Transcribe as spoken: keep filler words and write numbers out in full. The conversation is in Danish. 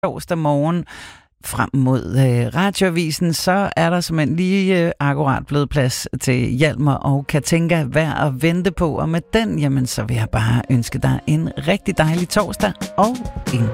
torsdag morgen frem mod øh, radioavisen, så er der simpelthen lige øh, akkurat blevet plads til Hjalmar og Katinka værd at vente på. Og med den, jamen, så vil jeg bare ønske dig en rigtig dejlig torsdag og en